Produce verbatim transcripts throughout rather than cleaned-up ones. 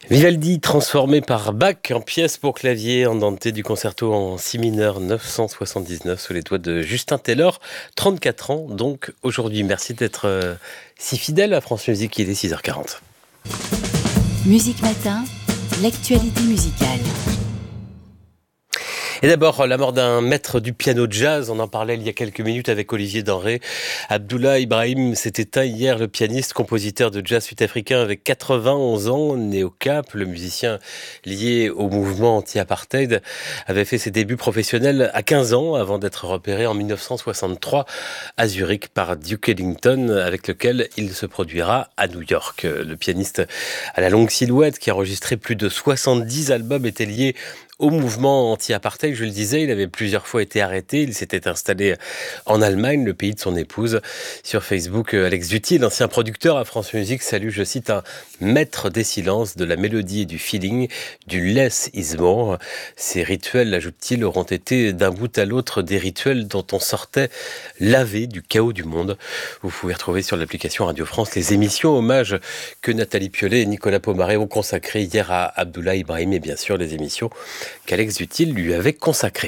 Vivaldi transformé par Bach en pièce pour clavier andante du concerto en si mineur neuf cent soixante-dix-neuf sous les doigts de Justin Taylor, trente-quatre ans donc aujourd'hui. Merci d'être euh, si fidèle à France Musique, il est six heures quarante. Musique Matin, l'actualité musicale. Et d'abord, la mort d'un maître du piano jazz, on en parlait il y a quelques minutes avec Olivier Denré. Abdullah Ibrahim s'est éteint hier, le pianiste, compositeur de jazz sud-africain avec quatre-vingt-onze ans, né au Cap. Le musicien lié au mouvement anti-apartheid avait fait ses débuts professionnels à quinze ans avant d'être repéré en dix-neuf cent soixante-trois à Zurich par Duke Ellington, avec lequel il se produira à New York. Le pianiste à la longue silhouette qui a enregistré plus de soixante-dix albums était lié au mouvement anti-apartheid. Je le disais, il avait plusieurs fois été arrêté. Il s'était installé en Allemagne, le pays de son épouse. Sur Facebook, Alex Duty, l'ancien producteur à France Musique, salue, je cite, un maître des silences, de la mélodie et du feeling, du less is more. Ces rituels, ajoute-t-il, auront été d'un bout à l'autre des rituels dont on sortait lavé du chaos du monde. Vous pouvez retrouver sur l'application Radio France les émissions hommages que Nathalie Piollet et Nicolas Pomaré ont consacrées hier à Abdullah Ibrahim et bien sûr les émissions qu'Alex Duty lui avait consacré.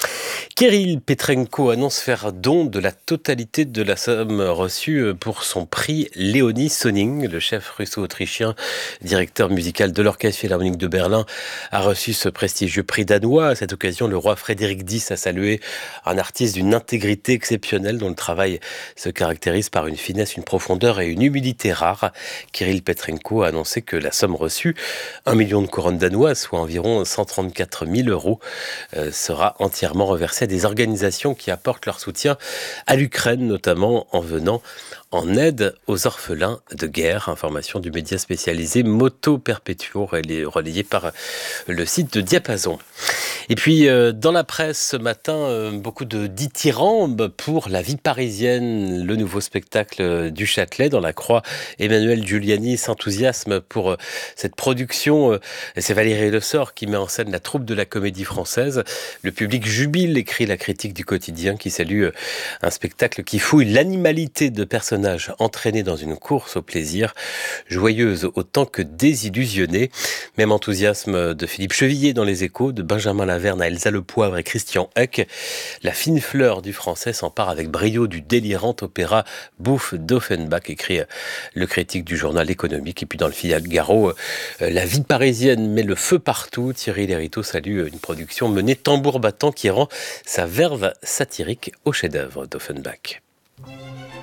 Kirill Petrenko annonce faire don de la totalité de la somme reçue pour son prix Léonie Sonning. Le chef russo-autrichien, directeur musical de l'Orchestre Philharmonique de Berlin, a reçu ce prestigieux prix danois. À cette occasion, le roi Frédéric dix a salué un artiste d'une intégrité exceptionnelle dont le travail se caractérise par une finesse, une profondeur et une humilité rares. Kirill Petrenko a annoncé que la somme reçue, un million de couronnes danoises, soit environ cent trente-quatre mille euros, euh, sera entièrement reversée à des organisations qui apportent leur soutien à l'Ukraine, notamment en venant en aide aux orphelins de guerre. Information du média spécialisé Moto Perpetuo, relayée par le site de Diapason. Et puis, euh, dans la presse ce matin, euh, beaucoup de dithyrambes pour La vie parisienne, le nouveau spectacle du Châtelet dans la Croix. Emmanuel Giuliani s'enthousiasme pour euh, cette production. Euh, c'est Valérie Lessort qui met en scène la troupe de la Comédie Française. Le public jubile, écrit la critique du quotidien, qui salue euh, un spectacle qui fouille l'animalité de personnages entraînés dans une course au plaisir, joyeuse autant que désillusionnée. Même enthousiasme de Philippe Chevillier dans Les Échos, de Benjamin Laverne à Elsa Le Poivre et Christian Huck. La fine fleur du français s'empare avec brio du délirant opéra Bouffe d'Offenbach, écrit le critique du journal économique. Et puis dans le Figaro, La vie parisienne met le feu partout. Thierry Lériteau salue une production menée tambour battant qui rend sa verve satirique au chef-d'œuvre d'Offenbach.